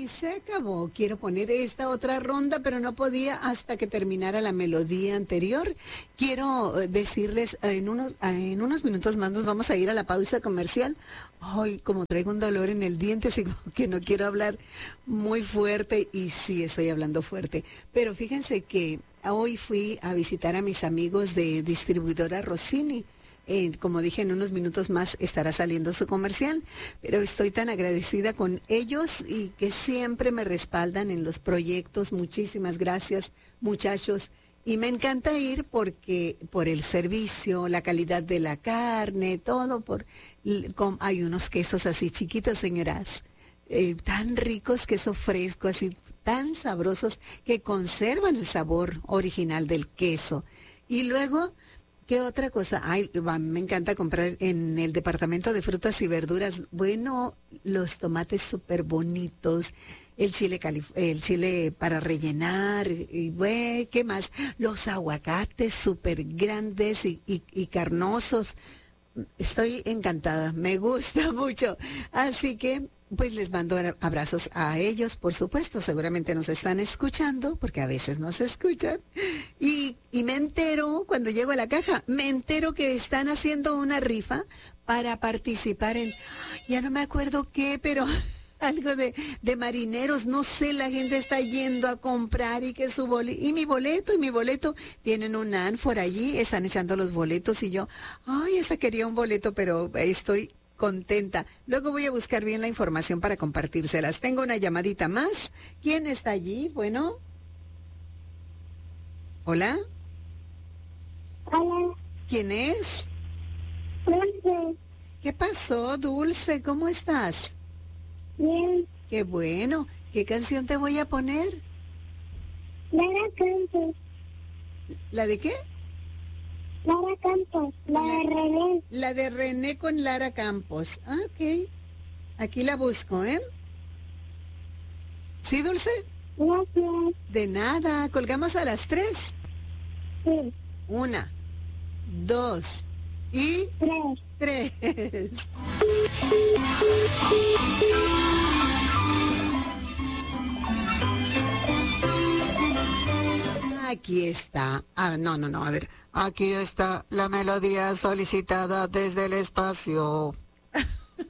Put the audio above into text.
Y se acabó. Quiero poner esta otra ronda, pero no podía hasta que terminara la melodía anterior. Quiero decirles, en unos minutos más nos vamos a ir a la pausa comercial. Ay, como traigo un dolor en el diente, así como que no quiero hablar muy fuerte, y sí estoy hablando fuerte. Pero fíjense que hoy fui a visitar a mis amigos de distribuidora Rossini. Como dije, en unos minutos más estará saliendo su comercial, pero estoy tan agradecida con ellos y que siempre me respaldan en los proyectos. Muchísimas gracias, muchachos. Y me encanta ir porque por el servicio, la calidad de la carne, todo. Hay unos quesos así chiquitos, señoras, tan ricos, queso fresco, así tan sabrosos, que conservan el sabor original del queso. Y luego, ¿qué otra cosa? Ay, me encanta comprar en el departamento de frutas y verduras. Bueno, los tomates súper bonitos, el chile para rellenar, y bueno, ¿qué más? Los aguacates súper grandes y carnosos. Estoy encantada, me gusta mucho. Así que, pues les mando abrazos a ellos, por supuesto. Seguramente nos están escuchando, porque a veces nos escuchan. Y me entero, cuando llego a la caja, me entero que están haciendo una rifa para participar en, ya no me acuerdo qué, pero algo de marineros, no sé, la gente está yendo a comprar y que su boleto, y mi boleto, tienen un ánfora allí, están echando los boletos y yo, ay, esta quería un boleto, pero estoy contenta. Luego voy a buscar bien la información para compartírselas. Tengo una llamadita más. ¿Quién está allí? Bueno. ¿Hola? Hola. ¿Quién es? Dulce. ¿Qué pasó, Dulce? ¿Cómo estás? Bien. Qué bueno. ¿Qué canción te voy a poner? Lara Campos. ¿La de qué? Lara Campos. La de René. La de René con Lara Campos. Ah, ok. Aquí la busco, ¿eh? ¿Sí, Dulce? Gracias. De nada. Colgamos a las 3. Sí. 1, 2 y 3. Aquí está. Ah, no. A ver. Aquí está la melodía solicitada desde el espacio.